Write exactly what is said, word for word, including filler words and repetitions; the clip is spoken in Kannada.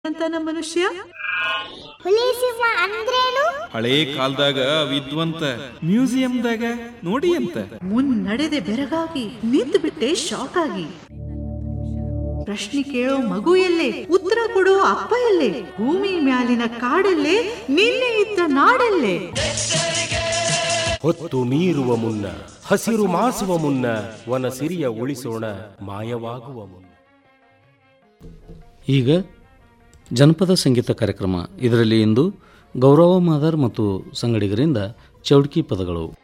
ಅಂತಾನ ಮನುಷ್ಯ. ಹುಲಿ ಸಿಂಹ ಅಂದ್ರೇನು? ಹಳೇ ಕಾಲದಾಗ ವಿದ್ವಂತ ಮ್ಯೂಸಿಯಂದಾಗ ನೋಡಿ ಅಂತ ಮುನ್ನಡೆದೆ ಬೆರಗಾಗಿ ನಿಂತು ಬಿಟ್ಟೆ ಶಾಕ್ ಆಗಿ. ಪ್ರಶ್ನೆ ಕೇಳೋ ಮಗು ಎಲ್ಲೇ, ಉತ್ತರ ಕೊಡೋ ಅಪ್ಪ ಎಲ್ಲೇ, ಭೂಮಿ ಮ್ಯಾಲಿನ ಕಾಡಲ್ಲೇ ನಿನ್ನೆ ಇದ್ದ ನಾಡಲ್ಲೇ. ಹೊತ್ತು ಮೀರುವ ಮುನ್ನ, ಹಸಿರು ಮಾಸುವ ಮುನ್ನ, ವನ ಸಿರಿಯ ಉಳಿಸೋಣ ಮಾಯವಾಗುವ ಮುನ್ನ. ಈಗ ಜನಪದ ಸಂಗೀತ ಕಾರ್ಯಕ್ರಮ. ಇದರಲ್ಲಿ ಇಂದು ಗೌರವ ಮಾದರ್ ಮತ್ತು ಸಂಗಡಿಗರಿಂದ ಚೌಡ್ಕಿ ಪದಗಳು.